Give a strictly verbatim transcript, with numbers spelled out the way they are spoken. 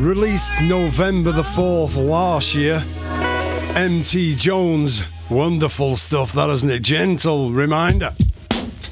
Released November the fourth last year. M T Jones. Wonderful stuff, that isn't it? Gentle reminder.